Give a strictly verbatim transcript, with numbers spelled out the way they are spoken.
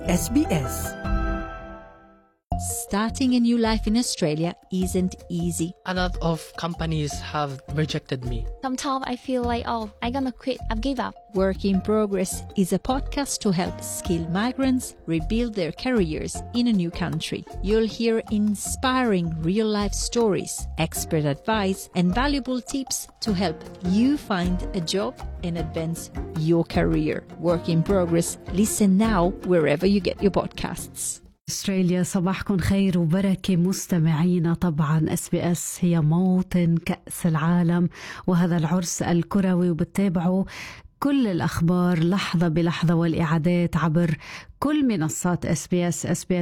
إس بي إس. Starting a new life in Australia isn't easy. A lot of companies have rejected me. Sometimes I feel like, oh, I'm gonna quit, I've give up. Work in Progress is a podcast to help skilled migrants rebuild their careers in a new country. You'll hear inspiring real-life stories, expert advice, and valuable tips to help you find a job and advance your career. Work in Progress. Listen now wherever you get your podcasts. أستراليا، صباحكم خير وبركة مستمعينا. طبعا إس بي إس هي موطن كأس العالم وهذا العرس الكروي، وبتتابعوا كل الأخبار لحظة بلحظة والإعادات عبر كل منصات إس بي إس. إس بي إس